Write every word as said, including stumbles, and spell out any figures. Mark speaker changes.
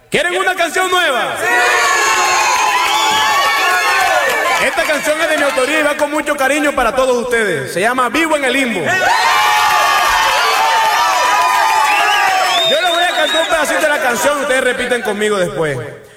Speaker 1: ¿Quieren una canción nueva? ¡Sí! Esta canción es de mi autoría y va con mucho cariño para todos ustedes. Se llama Vivo en el Limbo. Yo les voy a cantar un pedacito de la canción, ustedes repiten conmigo después.